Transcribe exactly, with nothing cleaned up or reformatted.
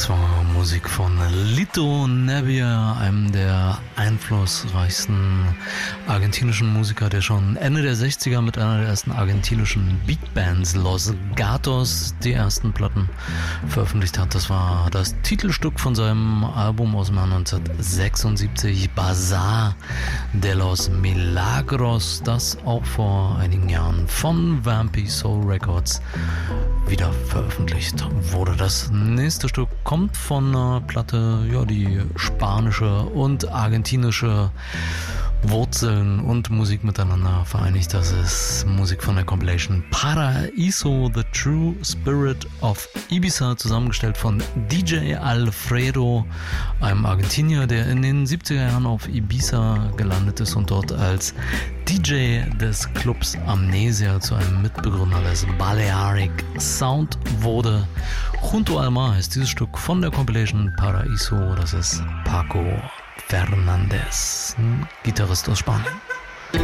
Das war Musik von Lito Nevia, einem der einflussreichsten argentinischen Musiker, der schon Ende der sechziger mit einer der ersten argentinischen Big Bands, Los Gatos, die ersten Platten veröffentlicht hat. Das war das Titelstück von seinem Album aus dem Jahr neunzehnhundertsechsundsiebzig, Bazar de los Milagros, das auch vor einigen Jahren von Vampy Soul Records wieder veröffentlicht wurde. Das nächste Stück kommt von einer Platte, ja, die spanische und argentinische Wurzeln und Musik miteinander vereinigt. Das ist Musik von der Compilation Paraíso, The True Spirit of Ibiza, zusammengestellt von D J Alfredo, einem Argentinier, der in den siebziger Jahren auf Ibiza gelandet ist und dort als D J des Clubs Amnesia zu einem Mitbegründer des Balearic Sound wurde. Junto al Mar heißt dieses Stück von der Compilation Paraíso. Das ist Paco Fernandez, ein Gitarrist aus Spanien.